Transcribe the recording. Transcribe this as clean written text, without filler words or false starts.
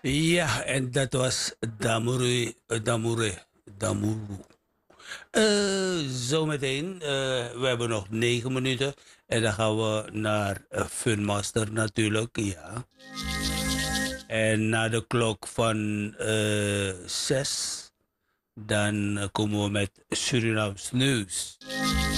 Ja, en dat was Damuru. Zometeen, we hebben nog 9 minuten. En dan gaan we naar Funmaster natuurlijk, ja. En na de klok van 6, dan komen we met Surinaams nieuws.